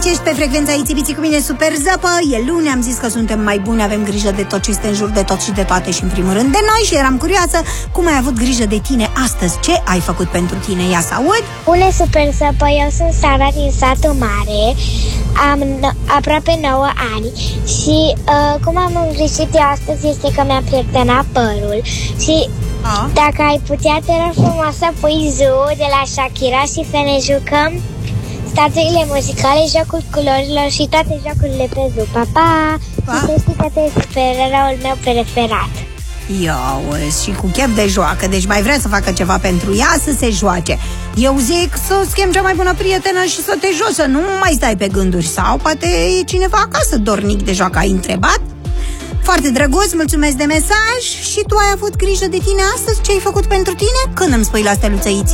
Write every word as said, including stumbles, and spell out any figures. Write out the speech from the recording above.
aici ești pe frecvența Ițibiții cu mine, Super Zăpă. E luni, am zis că suntem mai buni, avem grijă de tot ce este în jur, de tot și de toate și în primul rând de noi. Și eram curioasă cum ai avut grijă de tine astăzi. Ce ai făcut pentru tine? Ia să aud. Bună, Super Zăpă, eu sunt Sara din satul mare. Am no- aproape nouă ani. Și uh, cum am îngrijit eu astăzi este că mi-am prietenat părul. Și A? dacă ai putea, te rog frumos să pui Zoo de la Shakira și să ne jucăm statuile muzicale, jocul culorilor și toate jocurile pe Zoo. Pa, pa! Pa. Și să știi că tu ești supereroul meu preferat. Ia uzi, și cu chef de joacă. Deci mai vrea să facă ceva pentru ea, să se joace. Eu zic să schimbi cea mai bună prietenă și să te joci, să nu mai stai pe gânduri. Sau poate e cineva acasă dornic de joacă, ai întrebat? Foarte drăguț, mulțumesc de mesaj. Și tu ai avut grijă de tine astăzi? Ce ai făcut pentru tine? Când îmi spui la steluță Iții?